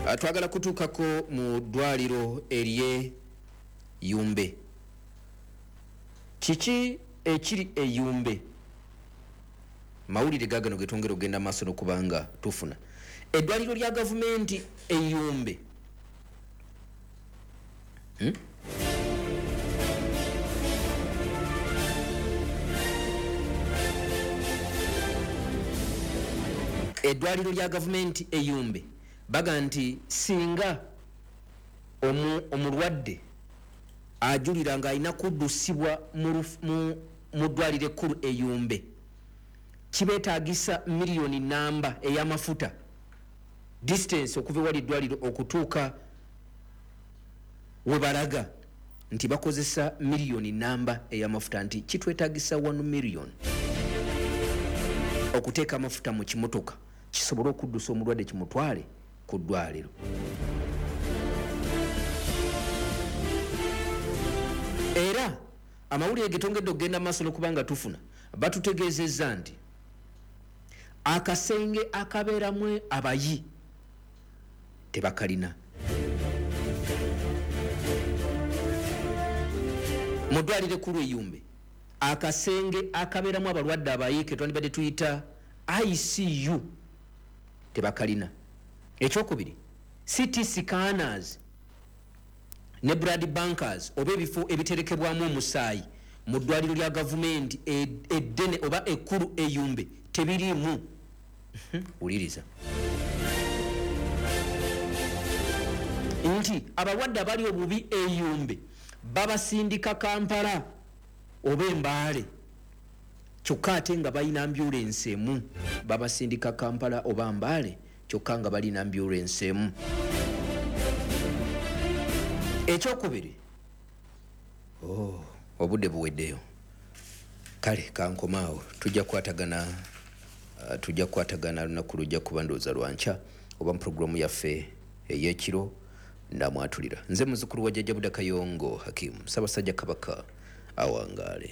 Twagala kutuukako mu ddwaliro erye Yumbe. Kiki ekiri eyumbe? Mawulire gagano getongera ogenda maaso n'okubanga tufuna. Eddwaliro lya gavumenti eyumbe. Eddwaliro lya gavumenti eyumbe baga nti singa omulwadde ajulira nga alina kuddusibwa mu ddwaliro ekkulu eyumbe, kibeetaagisa miliyoni namba ey'amafuta distance okuva ewali eddwaliro okutuuka we balaga nti bakozesa miliyoni namba ey'amafuta, nti kitwetaagisa 1 million okuteeka amafuta mu kimotoka kisobole okuddusa omulwadde kimutwale ku ddwaliro. Era amawulire getongedde okugenda maaso n'okubanga tufuna batutegeezezza nti akasenge akabeeramu abayi tebakalina. Mu ddwaliro ekkulu eyumbe akasenge akabeeramu abalwadde abayi ke twandibadde tuyita ICU tebakalina. Ekyokubiri, CT scanners ne blood bankers oba ebifo ebiterekebwamu omusaayi mu ddwaliro lya gavumenti eddene oba ekkulu eyumbe tebiriimu. Wuliriza nti abalwadde abali obubi eyumbe babasindika Kampala oba Embaale, kyokka ate nga balina ambulance emu. Babasindika Kampala oba Mbaale kyokka nga balina ambulance emu. Ekyokubiri, obudde buweddeyo. Kale kankomaawo, tujja kukwatagana lunaku lujja kuba ndowooza lwankya oba mu puroguramu yaffe ey'ekiro ndamwatulira. Nze muzzukulu wa Jjajja Buda Kayongo Hakim, Ssaabasajja Kabaka awangaale.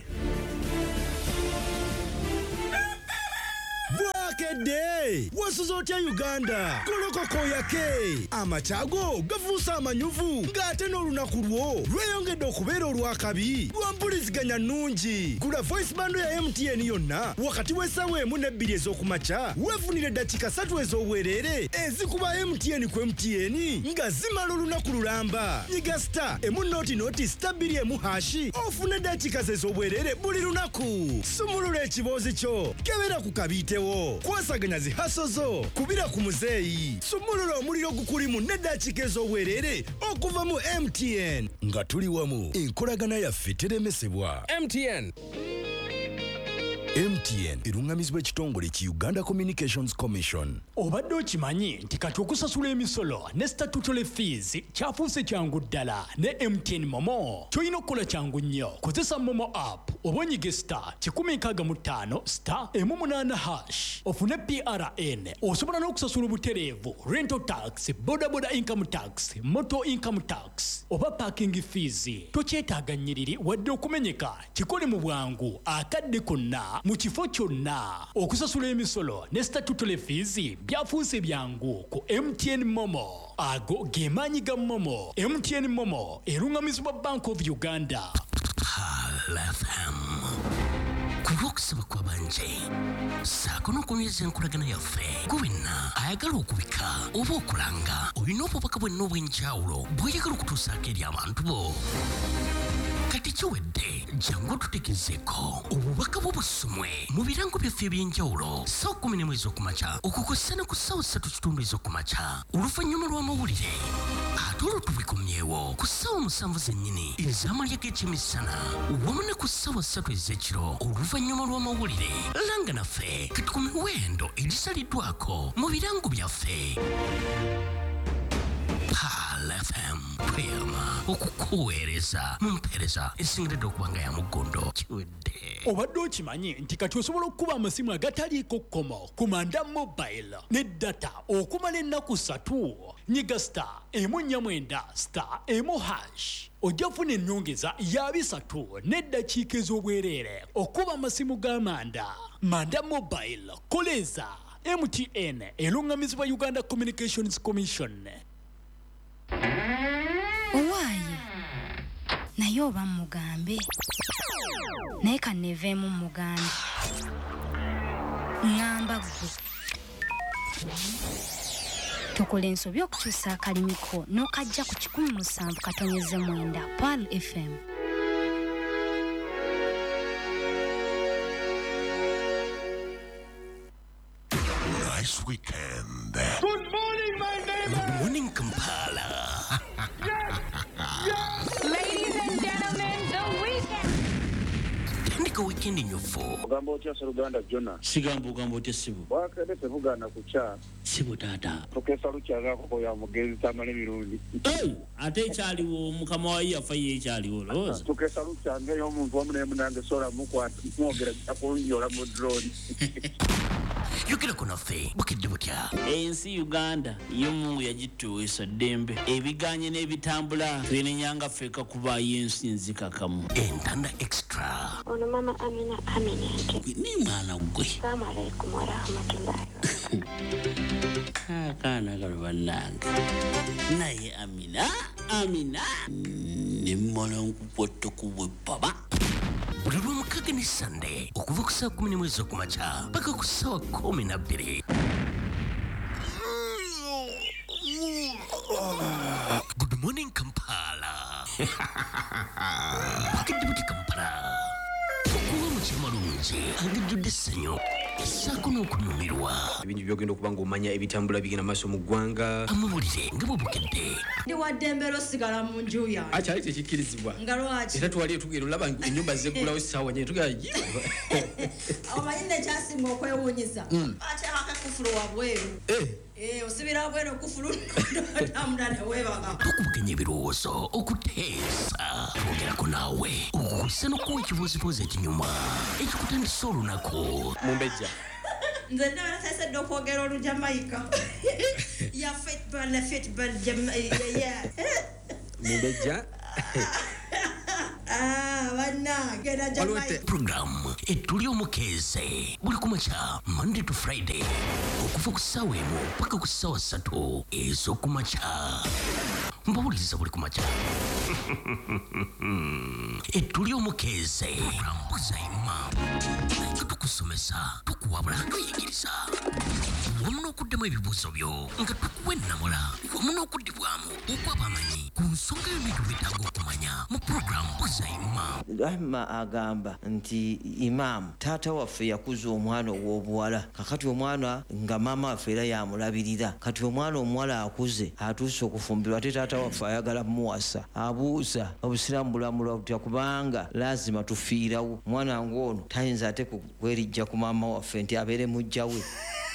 Bwakedde wasuzotya Uganda kolokoko yake amachago gafuusa amanyuvu ng'ate n'olunaku lwo lweyongedde okubeera olwakabi lwampuliziganya nnungi. Gula voice bando ya MTN yonna wakati w'essaawa 1 ne 2 ez'okumakya weefunire eddakiika 3 ez'obwereere ezikuba MTN ku MTN nga zimala olunaku lulamba. Nyiga star emu star 2 hashi ofune eddakiika ez'obwereere buli lunaku. Sumulula ekiboozi kyo kebera ku kabiitewo. Kwasaganya zihaso zo kubira ku muzeeyi. Sumulula omuliro gukulimu n'eddakiika ez'obwereere okuva mu MTN. Nga tuli wamu enkolagana yaffe teremesebwa. MTN erungamizibwa ekitongole ki Uganda Communications Commission. Obadde okimanyi nti kati okusasula emisolo ne statutory fees kyafuuse kyangu ddala ne MTN Momo? Kyolina okukola kyangu nnyo. Kozesa Momo app oba onyige star 165 star 8 hash ofune PRN. Osobola n'okusasula obutereevu, rental tax, boda income tax, motor income tax oba parking fees. Tokyetaaga nnyiriri wadde okumenyeka. Kikole mu bwangu akadde konna mu kifo kyonna. Okusasula emisolo ne statutory fees byafuuse byangu ku MTN Momo. Ago ge maanyi ga Momo. MTN Momo erungamizibwa Bank of Uganda. LFM kulwokusaba kwabanje saako n'okunyweza enkolagana yaffe gwenna ayagala okubika oba okulanga olina obubaka bwenna obw'enjawulo bw'oyagala okutuusaako eri abantu bo. Kati kiwedde jangu tutegezeeko obubaka bw'obusumwe mu birango byaffe eby'enjawulo ssaawa 11 ez'okumakya okukosa ne ku ssaawa 3:30 ez'okumakya oluvannyuma lw'amawulire. Ate olwo tubikomyewo ku ssaawa 7 zennyini ez'amalya g'ekyemisana wamu ne ku ssaawa 3 ez'ekiro oluvannyuma lw'amawulire. Langa naffe kati ku miwendo egisaliddwako mu birango byaffe. LFM tweyama okukuweereza mu mpeereza esingiridde okuba nga ya mugondo. Kiwedde. Obadde okimanyi nti kati osobola okukuba amasimu agataliiko kkomo ku Manda Mobile ne data okumala ennaku 3. Nyiga star 149 star 1 hash ojja kufuna ennyongeza ya 3 n'eddakiika ez'obwereere okuba amasimu ga Manda Mobile. Koleza MTN erungamizibwa Uganda Communications Commission. Owaaye naye oba mugambe naye kaneeveemu mugambe ngamba gwe tukola ensobi okukyusa akalimiko n'okajja ku 17.9 Pearl FM. Nice weekend. Good morning, my neighbor. Good morning, Kampala. Ladies and gentlemen, the weekend. Tandika weekend in your fall. Ugambo otya Uganda Jona. Sigambo ugambo otya sibu. Wakade tevugana kucha. Sibu tata. Tokesa luchaga ko ya mugezi tamale mirundi. Ate ekyaliwo mukama wa yafa ye ekyaliwo loza. Tokesa luchanga yo muntu omune munange sola mukwata mwogera akunyola mu drone. Yogera kunafe bukidde butya. Ensi Uganda yo Mungu yagituweesa ddembe ebiganye n'ebitambula twenenyanga feka kuba yensi nzikakamu Entanda Extra. Ono mama Amina ni mwana gwe. Assalamu alaikum wa rahmatullahi. Kana kalubannanga naye Amina ne mmala nkupotto kubwe baba. Buli lw'omukaaga ne Sunday okuva ku saa 10 okumakya paka ku saa 12. Good morning, Kampala. Bukidde buti Kampala. Okuwa mukyama lungi angijjudde essanyu essaako n'okunyumirwa. Ebintu byogenda okuba ng'omanya ebitambula bigenda maaso mu ggwanga. Amawulire nga bwe bukedde. Ndi waddembera osigala mu nju yange. Akyali tekikkirizibwa. Nga lwaki? Era twali tugenda olaba ennyumba zeggulawo essaawa nyine tugenda omanyi nekyasinga okwewuunyisa. Ate akakufulu wabweru. Osibira bwero okufulu n'otambula ne weebaga. Tukubaganya ebirowoozo okuteesa twogerako naawe okukusa n'okuwa ekibuuzibuuzi ekinyuma ekikutandisa olunaku. Mumbejja. Nze ndabala tayisedde okwogera Olujamayika. Ya football Jamaica. Mumbejja. Bannange na Jamaica. Program etuli omukeeze buli kumakya Monday to Friday okuva ku ssaawa emu paka ku ssaawa 3 ez'okumakya. Mbawuliriza buli kumakya. Etuli omukeeze Buzayima tukusomesa tukuwabula tuyigiriza wamu n'okuddemu ebibuuzo byo nga tukuwa ennamula wamu n'okuddibwamu okw'abamanyi ku nsonga y'ebintu byetaaga okumanya mu programu Buzayima. Rahma agamba nti Imam taata waffe yakuza omwana ow'obuwala kakati omwana nga maama waffe era yamulabirira kati omwana omuwala akuze atuuse okufumbirwa ate taata waffe ayagala muwasa abuuza obusiraamu bulamulwa butya kubanga lazima tufiirawo mwana ng'ono tayinza ate kwerijja ku maama waffe nti abeere mujja we.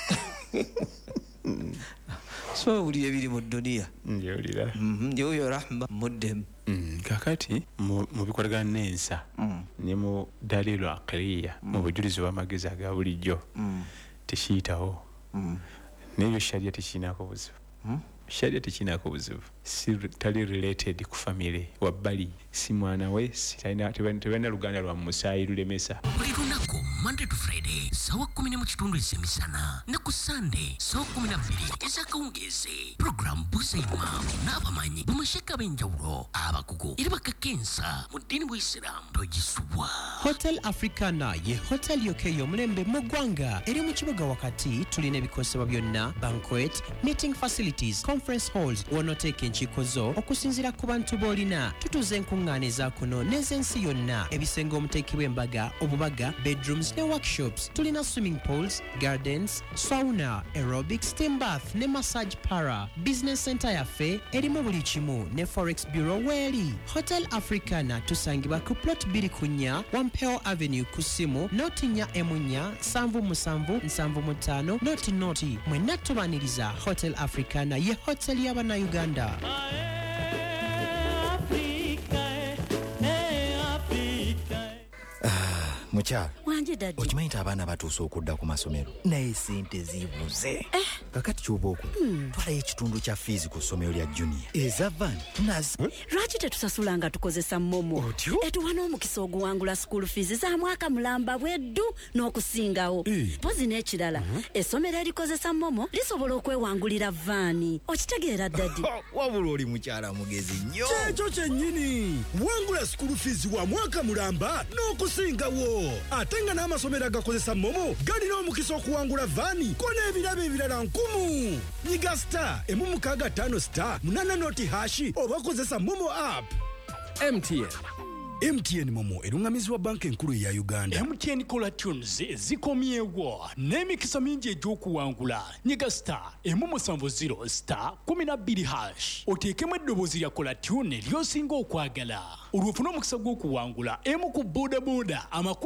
So buli ebiri mu duniya njewulira njoyo Rahma muddemu kakati mu bikolagana n'ensa ne mu dalilu aqliya mu bujulizi bw'amagezi aga bulijjo tekiyitawo n'ebyo sharia tekiinaako buzibu. Sharia tekiinaako buzibu si tali related ku family wabbali si mwana we tebalina luganda lwa musaayi lulemesa. Buli lunaku Monday to Friday sawa 10 ez'emisana ne ku Sunday sawa 12 ez'akawungeezi. Program Buzayima n'abamanyi bamasheka ab'enjawulo abakugu era bakakensa mu ddiini bw'Isiraamu togisubwa. Hotel Africana ye hotel yokeyo omulembe mu ggwanga eri mu kibuga wakati tulina ebikosebwa byonna banquet meeting facilities conference halls wonooteeka enkiiko zo okusinziira ku bantu b'olina tutuuza enkuŋŋaana eza kuno n'ez'ensi yonna ebisenge omuteekebwa embaga obubaga bedrooms ne workshops tulina swimming pools gardens sauna aerobic steam bath ne massage para business center yaffe erimu buli kimu ne forex bureau weeri. Hotel Africana tusangibwa ku plot 2 Wampeo Avenue ku simu notinya emunya 7775 noti mwenna tubaniriza. Hotel Africana ye hotel y'Abannayuganda. Mukyala Wanje daddy. Okimanyi nti abaana batuuse okudda ku masomero naye sente zibuze. Kakati ky'oba okola twalayo ekitundu kya fiizi ku ssomero lya junior eza van tunazi. Lwaki tetusasula nga tukozesa momo? Etuwa n'omukisa oguwangula school fees za mwaka mulamba bweddu n'okusingawo. Pozi n'ekirala essomero erikozesa momo lisobola okwewangulira vaani. Okitegeera daddy? Wabula oli mukyala mugezi nnyo. Kyekyo kyennyini wangula school fees wa mwaka mulamba n'okusingawo. Ate nga n'amasomero agakozesa momo galina omukisa okuwangula vaani ko n'ebirabo ebirala 1000. Nyiga star *5 noti hashi oba kozesa momo app. MTN Momo erungamizibwa banka enkulu ya Uganda. MTN Kola Tunes zikomyewo n'emikisa mingi egy'okuwangula. Nyiga star *170 star 12 hash oteekemu eddoboozi lya Kola Tune ly'osinga okwagala. Olwofuna omukisa gw'okuwangula emu ku bodaboda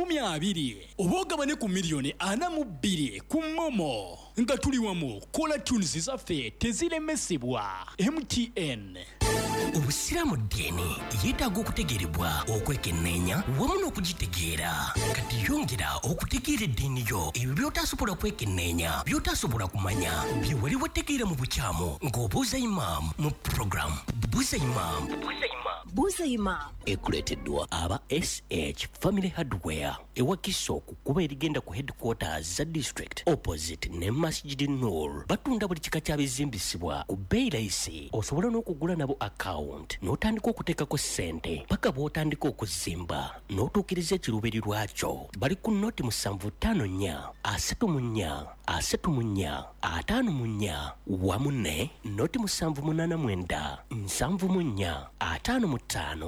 20 oba ogabane ku miliyoni 42 ku Momo. Nga tuli wamu Kola Tunes zaffe teziremesebwa. MTN. Obusiraamu ddiini yeetaaga okutegeerebwa okwekenneenya wamu n'okugitegeera. Kati yongera okutegeera eddiini yo ebyo by'otaasobola kwekenneenya by'otaasobola kumanya bye wali wategeera mu bukyamu ng'obuuza imam mu program Buuza Imam. Buuza Imam ekuleeteddwa aba SH Family Hardware ewakiso ku kuba erigenda ku headquarters za district opposite ne Masjid Noor. Batunda buli kika kyabizimbisibwa ku bbeeyi layisi. Osobola n'okugula nabo account n'otandika okuteekako ssente paka bw'otandika okuzimba n'otuukiriza ekiruubiri lwakyo. Bali ku noti 754 34 34 54 wamu ne noti 789 74 55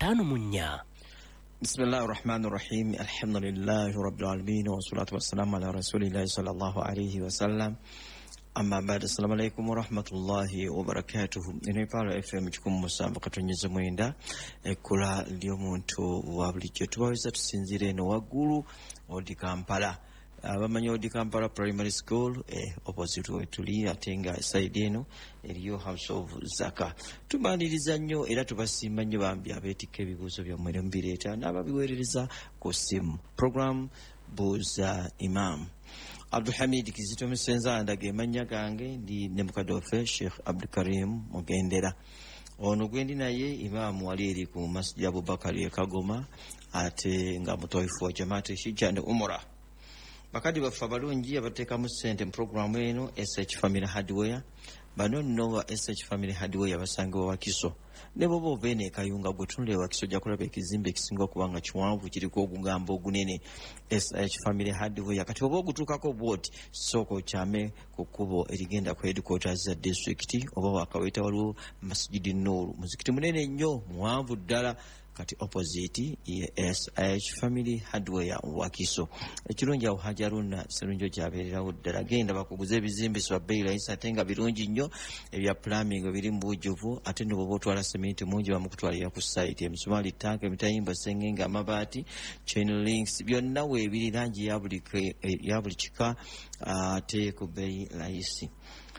54. Bismillah ar-Rahman ar-Rahim. Alhamdulillahi Rabbil Alamin wa salatu wa salamu ala Rasulillahi sallallahu alayhi wa sallam. Amma ba'd. Assalamu alaikum wa rahmatullahi wa barakatuh. Palo FM 17 katonyeze mwenda ekula ly'omuntu wa bulijjo tubaweza tusinzire eno waggulu odi Kampala. Abamanyi odi Kampala Primary School opposite wetuli ate nga side eno eriyo House of Zaka. Tumaliriza nnyo era tubasiima nnyo bambi abeetikka ebibuuzo byammwe ne mubireeta n'ababiweerereza ku ssimu. Program Buuza Imam. Abdulhamid Kizito Musenza ndage manya gange ndi ne mukadofe Sheikh Abdulkarim Mugendera. Ono gwendi naye imamu wali eri ku Masjid Abubakar e Kagoma ate nga mutoifu wa Jamaat Shijja Umrah. Bakadi baffe abalungi abateekamu ssente mu programu eno SH Family Hardware. Bano nno SH Family Hardware basangibwa Wakiso. Ne bobo obeene e Kayunga gwe tunula e Wakiso ojja kulaba ekizimbe ekisinga okuba nga kiwanvu kiriko ogugamba ogunene SH Family Hardware. Kati oba ogutuukako bwoti sooka okyame ku kkubo erigenda ku headquarters za district oba wakaweta waliwo Masjid Noor. Muzikiti munene nnyo muwanvu ddala kati opposite SH Family Hardware Wakiso. Ekirungi awo Hajaruna Serunjo gyabeererawo ddala. Genda bakuguza ebizimbisibwa bbeeyi layisi ate nga birungi nnyo ebya plumbing biri mu bujjuvu ate ne bw'oba otwala sementi mungi bamukutwalira ku site. Emisumaali, tanka, emitayimba, sengenge, amabaati, chain links byonna weebiri langi ya buli kika ate ku bbeeyi layisi.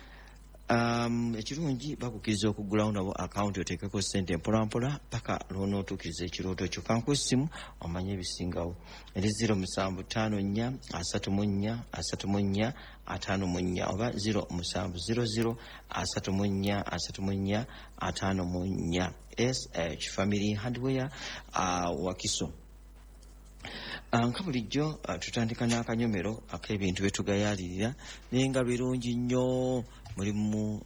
Ekirungi bakukiriza okugulawo nabo account oteekeko ssente mpolampola paka lw'onootuukiriza ekirooto kyo. Kanku essimu omanye ebisingawo eri 0754 34 34 54 oba 0700 34 34 54. SH Family Hardware Wakiso. Nka bulijjo tutandika n'akanyomero ak'ebintu bye tugayaalirira naye nga birungi nnyo mulimu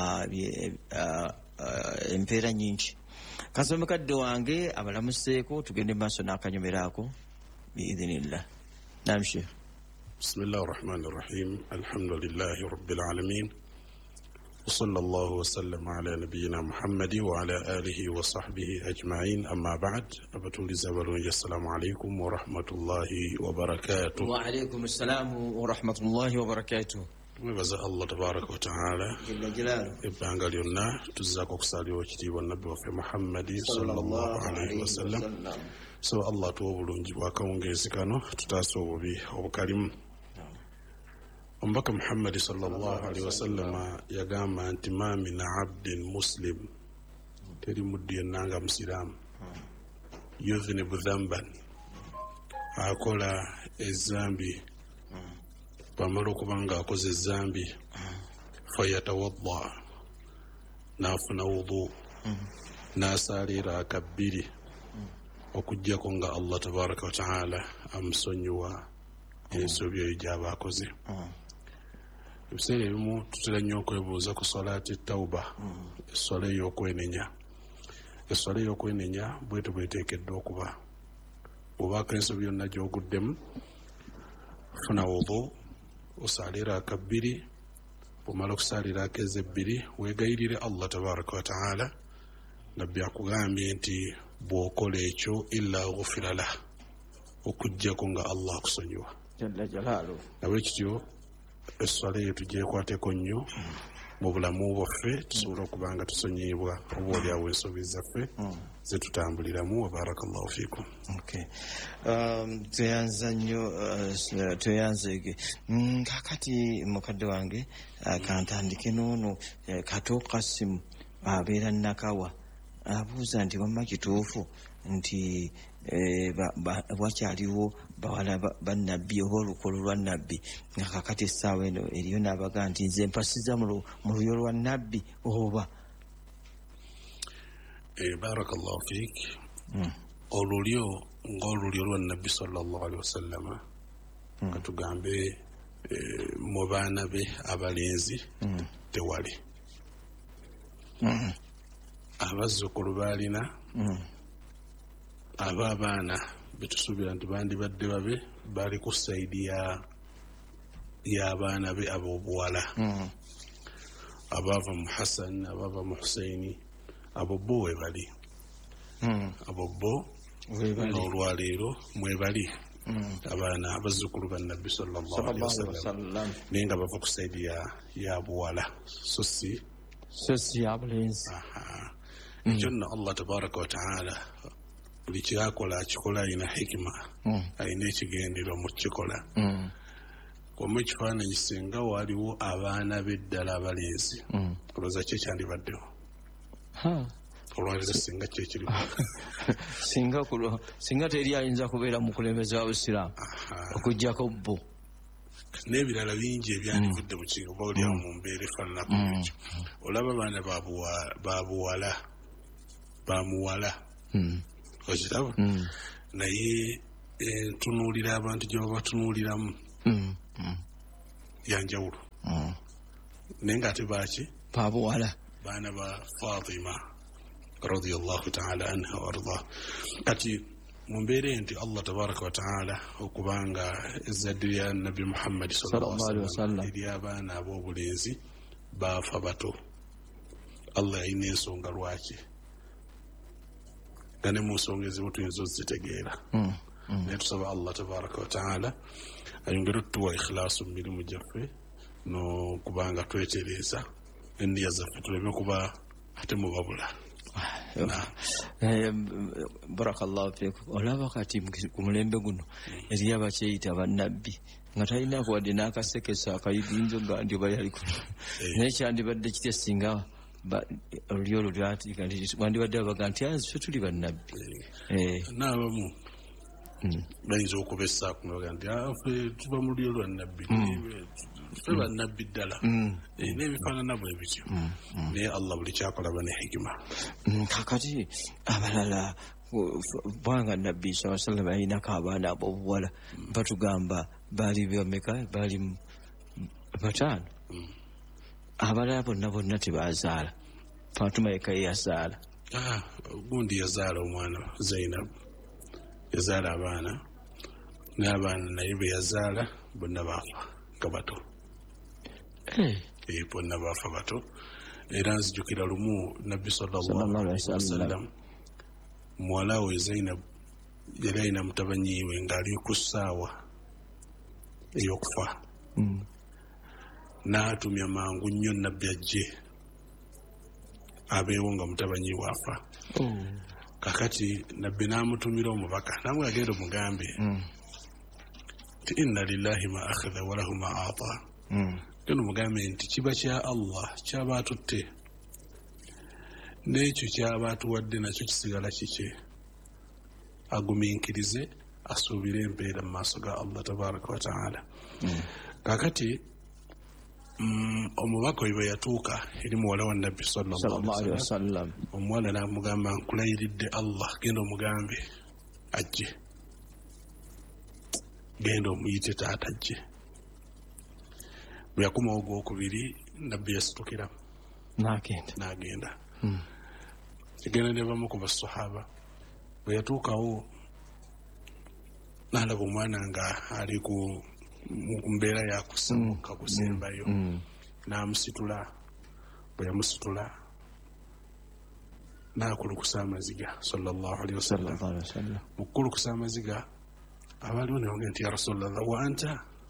empeera nyingi. Kasome kadde wange abalamuseeko tugende maaso n'akanyomero ako biidhinillah. Naam Sheikh. Bismillah ar-Rahman ar-Rahim. Alhamdulillahi Rabbil Alamin. وصلى الله وسلم على نبينا محمد وعلى آله وصحبه أجمعين. أما بعد أبتولي زبرون السلام عليكم ورحمة الله وبركاته. وعليكم السلام ورحمة الله وبركاته. Mwebaza Allah tabaraka wa ta'ala jalla jalalu ebanga lyonna tuzzaako okusaliwa ekitiibwa nabbi waffe Muhammadi sallallahu alayhi wa sallam. So Allah tuwa obulungi bw'akawungeezi kano tutaase obubi obukalimu. Omubaka Muhammadi sallallahu alayhi wa sallam yagamba nti ma min abdin muslim teri muddu yenna nga musiraamu yudhnibu dhanban akola ezambi bamala okuba nga akoze ezambi fayatawadda n'afuna wudu n'asaaliira akabbiri okuggyako nga Allah tabaraka wa taala amusonyiwa ensobi eyo gy'aba akoze. Ebiseera ebimu tutera nnyo okwebuuza ku salaati tawuba, essola ey'okwenenya. Essola ey'okwenenya bwetyo bweteekeddwa okuba. Bw'obaako ensobi yonna gy'oguddemu, funa wudu, osaalira akabbiri, bw'omala okusaalira akeeza ebbiri, weegayirire Allah tabaraka wa taala. Nabbi akugambye nti bw'okola ekyo illa ghufira lah, okuggyako nga Allah akusonyiwa. Nabwekityo esswala eyo tugyekwateko nnyo mu bulamu bwaffe, tusobole okuba nga tusonyiyibwa obaolyawo ensobi zaffe ze tutambuliramu. Wa barakallahu fiikum. Tweyanza nnyo, tweyanzege. Kakati mukadde wange kantandike n'ono Kato Kasimu abeera Nakawa abuuza nti wamma kituufu nti wakyaliwo bawala bannabbi oba olukolo lwa nabbi, nga kakati essaawa eno eriyo n'abaga nti nze mpasiza mu luyo lwa nabbi oba? Barakallahu fiik. Olulyo ng'olulyo lwa nabbi sallallahu alaihi wasallama, katugambe mu baana be abalenzi tewali. Abazzukulu baalina abaana betusuubira nti bandibadde babe baali ku sayidi y'abaana be ab'obuwala, abaava mu Hasan, abaava mu Husaini, abo bo webali. Abo bo n'olwaleero mwebali abaana abazzukulu ba nabbi sallallahu alaihi wasallam, naye nga bava ku sayidi y'abuwala, so si yabulenzi. Kyonna Allah tabaraka wa taala buli kyakola akikola alina hikima, alina ekigendero mu kikola. Kumu ekifaananyi singa waliwo abaana b'eddala abalenzi, olowooza ki ekyandibaddewo? Olwaleero singa kyekiriwo singa teri ayinza kubeera mukulembeze w'Abusiraamu okuggyako bo n'ebirala bingi ebyandivudde mu kintu oba olyawo mu mbeera efaananako ekyo. Olaba abaana bamuwala okiraba, naye entunuulira abantu gye babatunuuliramu yanjawulo, naye ng'ate baaki babuwala, baana ba Fatima radiyallahu ta'ala anha wa arda. Kati mu mbeera nti Allah tabaraka wa taala okubanga ezzadde lya nabbi Muhammad sallallahu alaihi wasallam eri abaana ab'obulenzi baafa bato, Allah yalina ensonga lwaki, nga ne mu nsonga ezimu tuyinza ozitegeera. Naye tusaba Allah tabaraka wa taala ayongere otuwa ikhlaasu mu mirimu gyaffe n'okubanga twetereeza enniya zaffe tuleme kuba ate mubabula. Barakallahu fiik. Olaba kati ku mulembe guno eriyo abakyeyita bannabbi nga talina wadde n'akasekesa akayinzo nga ndioba yali kuno, naye kyandibadde kitya singa olulyo olwo lwatika nti wandibadde babaga nti ffe tuli bannabbi. N'abamu bayinza okubessaako nga nti ffe tuva mu lulyo lwa nabbi, ffe bannabbi ddala, n'ebifaanana bwe bityo. Naye Allah buli kyakola bane hikima. Kakati abalala bwanga nabbi sallallahu alaihi wasallam alinako abaana ab'obuwala batugamba baali bameka, baali bataano. Abalala bonna tebazaala, Fatuma yekka yazaala. Gundi yazaala omwana Zainab, yazaala abaana, n'abaana naye be yazaala bonna baafa nga bato. Bonna baafa bato. Era nzijukira lumu nabbi sallallahu alaihi wasallam muwala we Zainab yali alina mutabanyi we ng'ali ku ssaawa ey'okufa, n'atumya mangu nnyo nabbi ajje abeewo nga mutabanyi waafa. Kakati nabbi n'amutumira omubaka namwe agenda omugambe nti inna lillahi ma akhadha wa lahu ma ata, genda omugambe nti kiba kya Allah kyaba atutte, n'ekyo kyaba atuwadde nakyo kisigala kike, agumiikirize asuubire empeera mu maaso ga Allah tabaraka wa taala. Kakati omubaka oyo bwe yatuuka eri muwala wa nabbi sallallahu alaihi wasallam, omuwala n'amugamba nkulayiridde Allah, genda omugambe ajje, genda omuyite taata ajje. Bwe yakomawo gwokubiri nabbi yasitukira n'agenda. Egenda ne bamu ku basahaba, bwe yatuukawo n'alaba omwana nga ali ku mbeera yakusamuka kusembayo, n'amusitula. Bwe yamusitula n'akulukusa amaziga sallallahu alaihi wasallam. Mu kukulukusa amaziga abaaliwo ne bamugamba nti ya Rasulallah wa anta,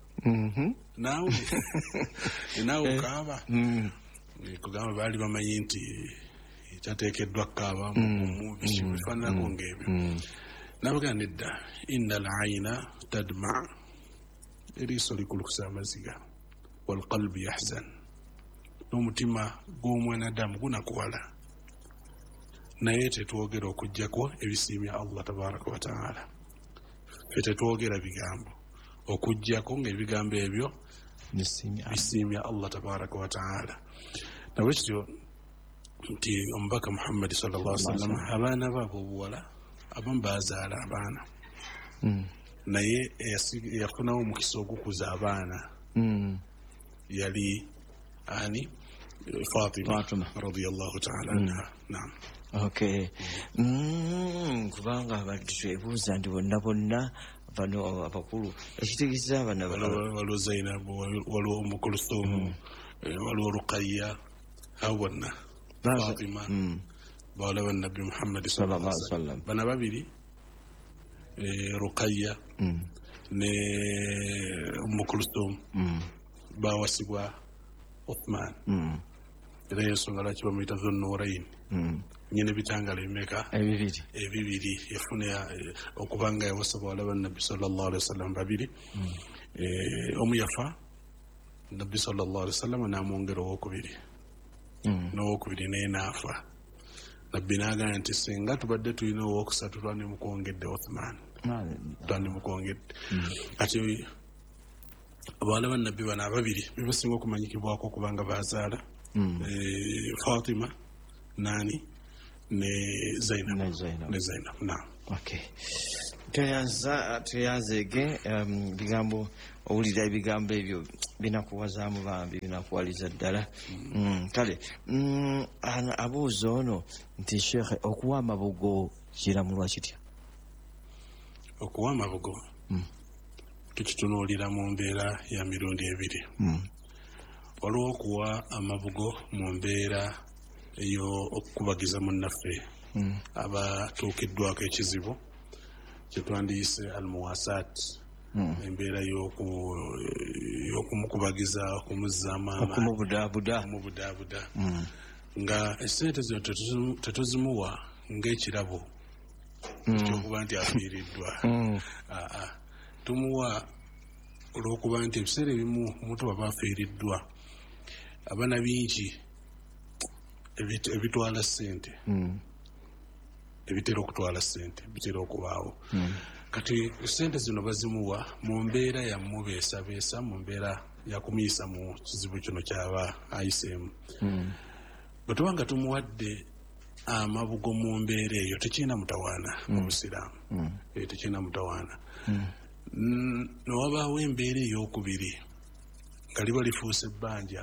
naawe okaaba. Kugamba baali bamanyi nti kyateekeddwa kaaba mu bifaananako ng'ebyo. N'abagamba nedda, inna al-ayna tadma, eriiso likulukusa amaziga, wal qalbi yahzan, n'omutima gw'omwanadamu gunakuwala. Naye tetwogera okuggyako ebisiimya Allah tabaraka wa taala. Ffe tetwogera bigambo okuggyako ng'ebigambo ebyo bisiimya Allah tabaraka wa taala. Nabwekityo nti omubaka Muhammad sallallahu alaihi wasallam abaana baabo obuwala abamu bazaala abaana, naye eyafunawo omukisa ogukuza abaana yali ani? Fatima radiyallahu ta'ala anha. Naam. Okay. Kubanga abantu twebuuza nti bonna bano abakulu ekitegeeza abana waliwo Zainabu, waliwo Umm Kulthum, waliwo Ruqayya, abo bonna Fatima bawala ba Nabbi Muhammad sallallahu alaihi wasallam. Bana babiri Ruqayya ne Umm Kulthum bawasibwa Uthman. Era ensonga lwaki bamuyita Dhunnurayn, nyine bitangala emeka ebibiri yafuna okubanga yawasa bawala ba Nabbi sallallahu alaihi wasallam babiri. Omu yafa, Nabbi sallallahu alaihi wasallam n'amwongera owokubiri, n'owokubiri naye n'afa. Nabbi n'agamba nti singa tubadde tulina owokusatu twandimukwongedde Uthman, twandimukwongedde. Kati abawala ba Nabbi bano ababiri be basinga okumanyikibwako okubanga bazaala Fatima nani ne Zainab. Naam. Okay. Tuyanzege bigambo owulira ebigambo ebyo binakuwazaamu bambi, binakuwaliza ddala. Kale abuuza ono nti Sheikh, okuwa amabugo kiramulwa kitya? Okuwa amabugo tukitunuulira mu mbeera ya mirundi ebiri. Waliwo okuwa amabugo mu mbeera ey'okukubagiza munnaffe abatuukiddwako ekizibu kyetwandiyise almuwasaat, embeera y'okumukubagiza, okumuzzaamu amaanyi, okumubudaabuda, nga esente zino tetuzimuwa ng'ekirabo ekyokuba nti afiiriddwa. Tumuwa olw'okuba nti ebiseera ebimu omuntu baba afiiriddwa, abaana bingi ebitwala ssente, ebitera okutwala ssente bitera okubaawo. Kati ssente zino bazimuwa mu mbeera yamubeesabeesa, mu mbeera yakumuyisa mu kizibu kino kyaba ayiseemu. Bwe tuba nga tumuwadde amabugo mu mbeera eyo tekirina mutawaana mu Busiraamu, tekirina mutawaana. Newabaawo embeera ey'okubiri nga liba lifuuse ebbanja,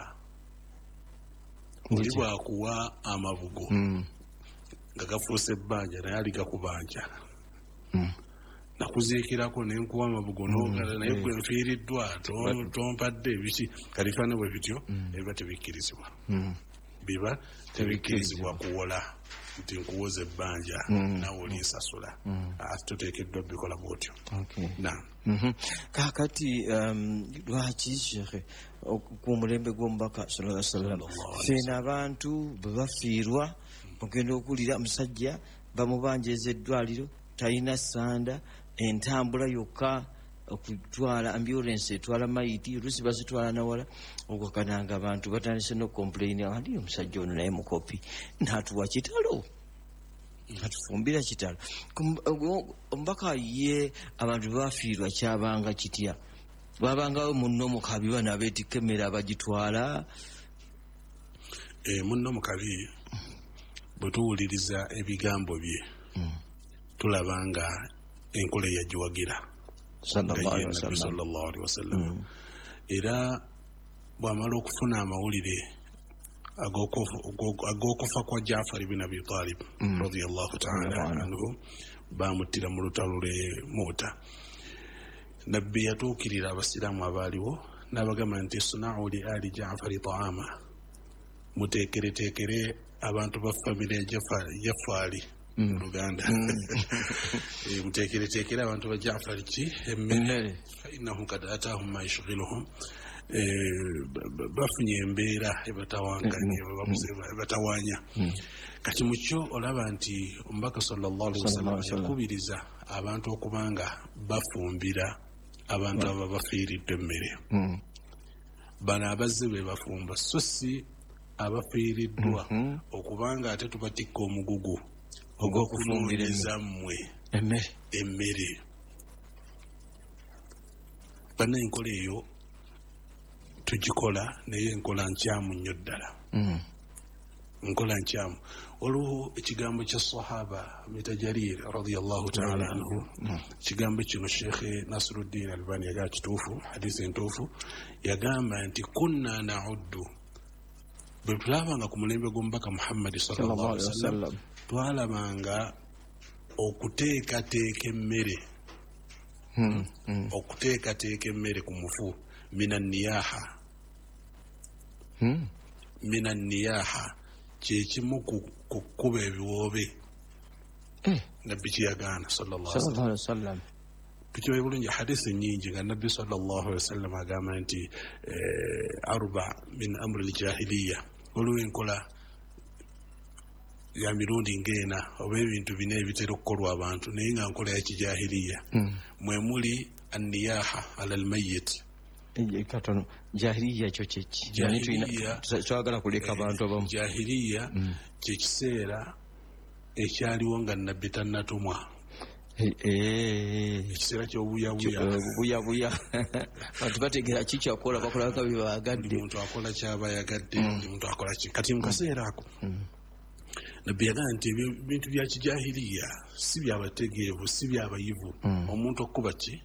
oli bwakuwa amabugo nga gafuuse ebbanja naye ali gakubanja, nakuziikirako nenkuwa amabugo n'ogala naye gwe nfiiriddwa tompadde ebiki, kalifaana bwe bityo ebiba tebikkirizibwa, biba tebikkirizibwa kuwola nti nkuwoza ebbanja nawe olinsasula, tuteekeddwa bikola bwotyo. Kakati lwaki Sheikh ku mulembe gw'omubaka sallallahu alaihi wasallam fena abantu bwe bafiirwa ogenda okuwulira musajja bamubanjeeza eddwaliro, talina sanda, entambula yokka okutwala ambulance etwala mayiti, oluusi bazitwala nawala, okwakananga abantu batandise n'okomplaini, ali omusajja ono naye mukopi n'atuwa kitalo. atufumbira kitala omubaka ye abantu bafiirwa kyabanga kitya babangawo munno mukabi bana beetikka emmere abagitwala munno mukabi bwe tuwuliriza ebigambo bye tulaba nga enkola yagiwagira sallallahu alaihi wasallam era bw'amala okufuna amawulire ag'okufa kwa Jaafar ibn Abi Talib radiyallahu ta'ala anhu bamuttira mu lutalo lw'e Mu'ta nabbi yatuukirira abasiraamu abaaliwo n'abagamba nti sunau li ali Jaafari ta'ama muteekereteekere abantu ba famire Jafaali Luganda muteekereteekere abantu ba Jaafari ki emmere fa innahum kad ataahum ma yushghiluhum bafunye embeera ebatawaanya kati mukyo olaba nti omubaka sallallahu alaihi wasallam yakubiriza abantu okubanga bafumbira abantu aba bafiiridde emmere bano abazze be bafumba so si abafiiriddwa okubanga ate tubatikka omugugu ogw'okufumbiriza mmwe emmere bana enkola eyo tugikola naye enkola nkyamu nnyo ddala nkola nkyamu waliwo ekigambo kya sahaba Mita Jarir radiyallahu ta'ala anhu ekigambo kino Sheikh Nasiruddin Albani yagaa kituufu hadisi entuufu yagamba nti kunna na'uddu bwe tulabanga ku mulembe gw'omubaka Muhammad sallallahu alaihi wasallam twalabanga okuteekateeka emmere okuteekateeka emmere ku mufu minan niyaha kyekimu ku kkuba ebiwoobe nabbi kyeyagaana sallallahu alaihi wasallam tukibaye bulungi hadisi nyingi nga nabbi sallallahu alaihi wasallam agamba nti arba min amri ljahiliya waliwo enkola ya mirundi ng'ena oba ebintu bina ebitera okukolwa abantu naye nga nkola ya kijahiliya mwe muli anniyaha ala almayit katono jahiliya kyo kyeki twagala kuleka abantu abamu jahiliya kyekiseera ekyaliwo nga nabbi tannatumwa ekiseera ky'obuyabuya abantu bategera kikyakola bakolanga byebayagadde omuntu akola kyaba yagadde omuntu akola ki kati mu kaseera ako nabbi yagamba nti ebintu bya kijahiliya si byabategeevu si byabayivu omuntu okuba ki